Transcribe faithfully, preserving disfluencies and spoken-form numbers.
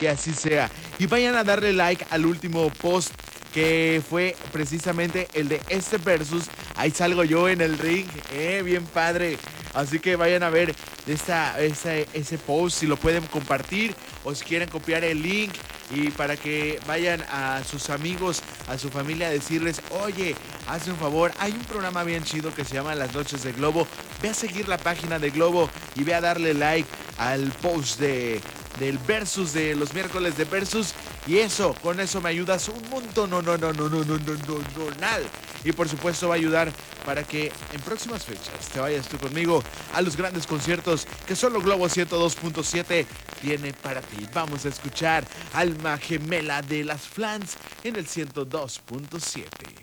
que así sea. Y vayan a darle like al último post, que fue precisamente el de este versus. Ahí salgo yo en el ring, eh, bien padre. Así que vayan a ver esta, esta, ese post, si lo pueden compartir o si quieren copiar el link, y para que vayan a sus amigos, a su familia, a decirles: oye, hazme un favor, hay un programa bien chido que se llama Las Noches de Globo. Ve a seguir la página de Globo y ve a darle like al post de, del versus, de los miércoles de versus. Y eso, con eso me ayudas un montón, no, no, no, no, no, no, no, no, no, no. Y por supuesto va a ayudar para que en próximas fechas te vayas tú conmigo a los grandes conciertos que solo Globo ciento dos punto siete tiene para ti. Vamos a escuchar Alma Gemela de las Flans en el ciento dos punto siete.